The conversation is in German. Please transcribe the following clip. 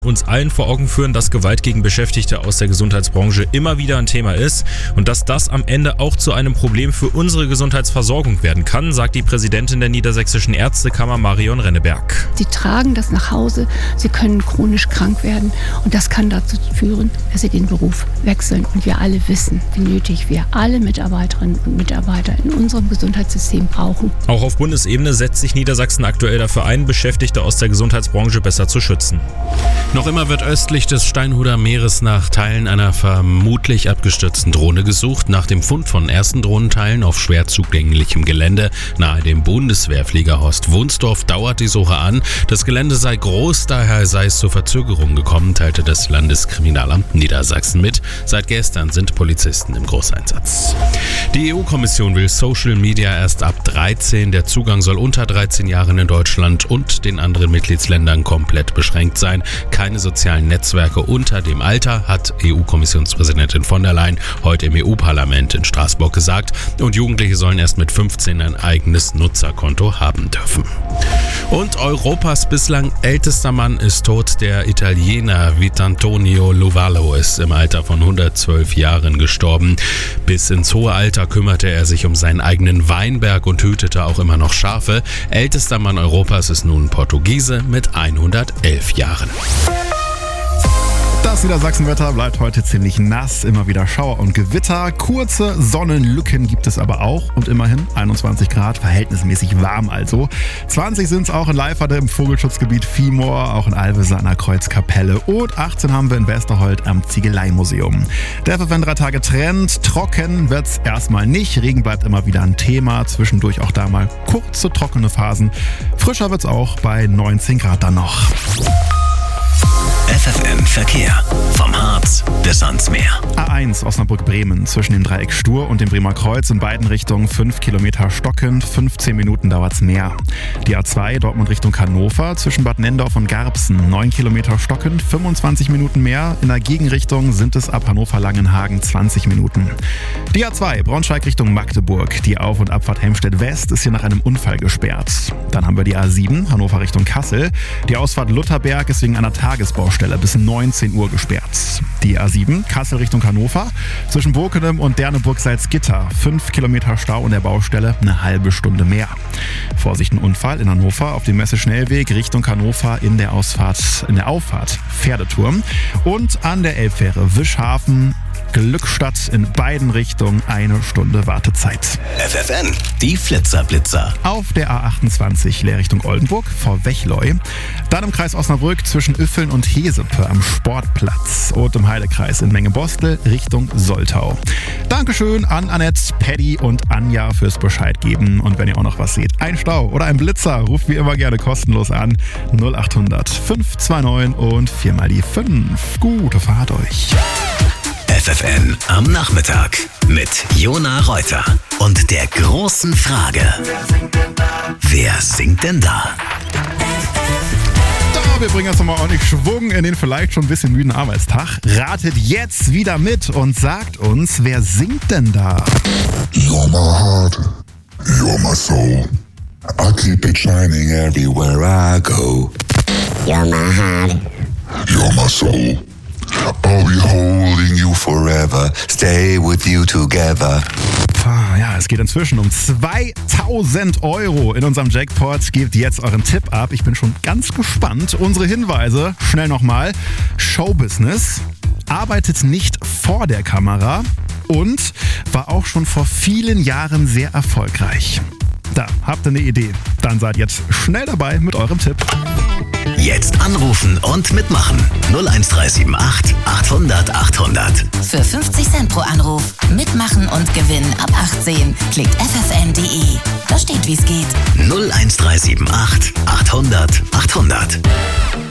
uns allen vor Augen führen, dass Gewalt gegen Beschäftigte aus der Gesundheitsbranche immer wieder ein Thema ist und dass das am Ende auch zu einem Problem für unsere Gesundheitsversorgung werden kann, sagt die Präsidentin der Niedersächsischen Ärztekammer Marion Renneberg. Sie tragen das nach Hause, sie können chronisch krank werden und das kann dazu führen, dass sie den Beruf wechseln. Und wir alle wissen, wie nötig wir alle Mitarbeiterinnen und Mitarbeiter in unserem Gesundheitssystem brauchen. Auch auf Bundesebene setzt sich Niedersachsen aktuell dafür ein, Beschäftigte aus der Gesundheitsbranche besser zu schützen. Noch immer wird östlich des Steinhuder Meeres nach Teilen einer vermutlich abgestürzten Drohne gesucht. Nach dem Fund von ersten Drohnenteilen auf schwer zugänglichem Gelände nahe dem Bundeswehrflieger Horst Wunsdorf dauert die Suche an. Das Gelände sei groß, daher sei es zu Verzögerungen gekommen, teilte das Landeskriminalamt Niedersachsen mit. Seit gestern sind Polizisten im Großeinsatz. Die EU-Kommission will Social Media erst ab 13. Der Zugang soll unter 13 Jahren in Deutschland und den anderen Mitgliedsländern komplett beschränkt sein. Keine sozialen Netzwerke unter dem Alter, hat EU-Kommissionspräsidentin von der Leyen heute im EU-Parlament in Straßburg gesagt. Und Jugendliche sollen erst mit 15 ein eigenes Nutzerkonto haben dürfen. Und Europas bislang ältester Mann ist tot. Der Italiener Vitantonio Lovallo ist im Alter von 112 Jahren gestorben. Bis ins hohe Alter kümmerte er sich um seinen eigenen Weinberg und hütete auch immer noch Schafe. Ältester Mann Europas ist nun Portugiese mit 111 Jahren. Das Niedersachsenwetter bleibt heute ziemlich nass, immer wieder Schauer und Gewitter. Kurze Sonnenlücken gibt es aber auch und immerhin 21 Grad, verhältnismäßig warm also. 20 sind es auch in Leiferde im Vogelschutzgebiet Viehmoor, auch in Alvese an der Kreuzkapelle und 18 haben wir in Westerhold am Ziegeleimuseum. Der FFN 3 Tage Trend, trocken wird's erstmal nicht, Regen bleibt immer wieder ein Thema, zwischendurch auch da mal kurze trockene Phasen. Frischer wird's auch bei 19 Grad dann noch. FFN Verkehr. Vom Harz bis ans Meer. A1 Osnabrück-Bremen zwischen dem Dreieck Stur und dem Bremer Kreuz in beiden Richtungen 5 Kilometer stockend, 15 Minuten dauert's mehr. Die A2 Dortmund Richtung Hannover zwischen Bad Nendorf und Garbsen 9 Kilometer stockend, 25 Minuten mehr. In der Gegenrichtung sind es ab Hannover-Langenhagen 20 Minuten. Die A2 Braunschweig Richtung Magdeburg. Die Auf- und Abfahrt Helmstedt West ist hier nach einem Unfall gesperrt. Dann haben wir die A7 Hannover Richtung Kassel. Die Ausfahrt Lutherberg ist wegen einer Tagesbaustelle bis 19 Uhr gesperrt. Die A7 Kassel Richtung Hannover zwischen Bokenem und Derneburg-Salzgitter 5 Kilometer Stau in der Baustelle, eine halbe Stunde mehr. Vorsicht, ein Unfall in Hannover auf dem Messeschnellweg Richtung Hannover in der Auffahrt Pferdeturm und an der Elbfähre Wischhafen Glückstadt in beiden Richtungen 1 Stunde Wartezeit. FFN, die Flitzer-Blitzer. Auf der A28 Leer-Richtung Oldenburg vor Wechleu. Dann im Kreis Osnabrück zwischen Üffeln und Hesepe am Sportplatz. Und im Heidekreis in Mengebostel Richtung Soltau. Dankeschön an Annette, Paddy und Anja fürs Bescheid geben. Und wenn ihr auch noch was seht, ein Stau oder ein Blitzer, ruft wie immer gerne kostenlos an. 0800 529 und 4 mal die 5. Gute Fahrt euch. FFN am Nachmittag mit Jona Reuter und der großen Frage: Wer singt denn da? Wir bringen jetzt nochmal ordentlich Schwung in den vielleicht schon ein bisschen müden Arbeitstag. Ratet jetzt wieder mit und sagt uns, wer singt denn da? You're my heart, you're my soul. I keep it shining everywhere I go. You're my heart, You're my soul. I'll be holding you forever, stay with you together. Ja, es geht inzwischen um 2000 Euro in unserem Jackpot. Gebt jetzt euren Tipp ab. Ich bin schon ganz gespannt. Unsere Hinweise, schnell nochmal. Showbusiness, arbeitet nicht vor der Kamera und war auch schon vor vielen Jahren sehr erfolgreich. Da, habt ihr eine Idee? Dann seid jetzt schnell dabei mit eurem Tipp. Jetzt anrufen und mitmachen. 01378 800 800. Für 50 Cent pro Anruf. Mitmachen und gewinnen ab 18. Klickt ffn.de. Da steht, wie es geht. 01378 800 800.